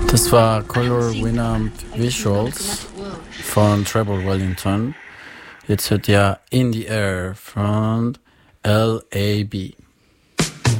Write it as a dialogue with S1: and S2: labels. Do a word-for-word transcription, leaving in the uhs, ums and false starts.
S1: Das war Color Winamp Visuals von Trevor Wellington. Jetzt hört ihr In the Air von L A B.